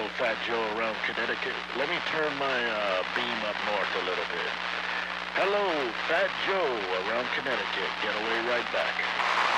Fat Joe around Connecticut. Let me turn my beam up north a little bit. Hello, Fat Joe around Connecticut. Getaway right back.